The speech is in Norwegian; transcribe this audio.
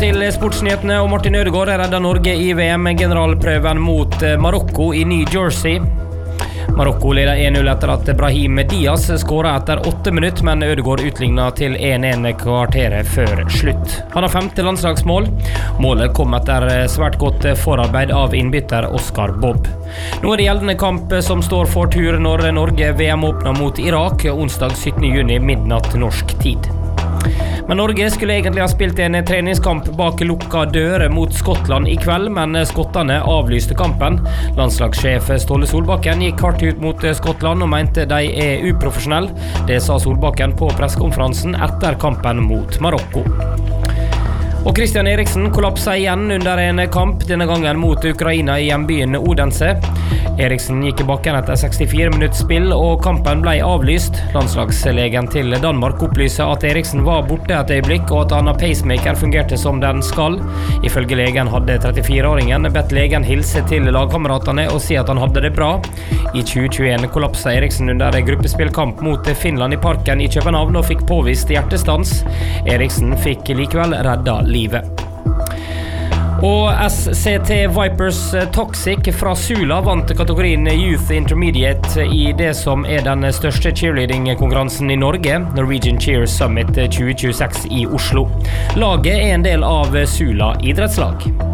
til sportsnyhetene, og Martin Ødegaard redder Norge i VM-generalprøven mot Marokko i New Jersey. Marokko leder 1-0 etter at Brahim Diaz skåret etter 8 minutter, men Ødegaard utlignet til 1-1 kvarteret før slutt. Han har 5. landslagsmål. Målet kom etter svært godt forarbeid av innbytter Oscar Bobb. Nå det gjeldende kamp som står for tur når Norge VM åpner mot Irak onsdag 17. juni midnatt norsk tid. Men Norge skulle egentlig ha spilt en treningskamp bak lukka dører mot Skottland i kveld, men skottene avlyste kampen. Landslagssjef Ståle Solbakken gikk hardt ut mot Skottland og mente de uprofesjonelle. Det sa Solbakken på pressekonferansen etter kampen mot Marokko. Og Christian Eriksen kollapset igjen under en kamp, denne gangen mot Ukraina i hjembyen Odense. Eriksen gikk i bakken etter 64 minutts spill, og kampen ble avlyst. Landslagslegen til Danmark opplyser at Eriksen var borte et øyeblikk, og at Anna Pacemaker fungerte som den skal. Ifølge legen hadde 34-åringen bedt legen hilse til lagkameratene og si at han hadde det bra. I 2021 kollapset Eriksen under gruppespillkamp mot Finland i Parken i København og fikk påvist hjertestans. Eriksen fikk likevel redda livet. Og SCT Vipers Toxic fra Sula vant kategorien Youth Intermediate i det som den største cheerleading-konkurransen i Norge, Norwegian Cheer Summit 2026 i Oslo. Laget en del av Sula idrettslag.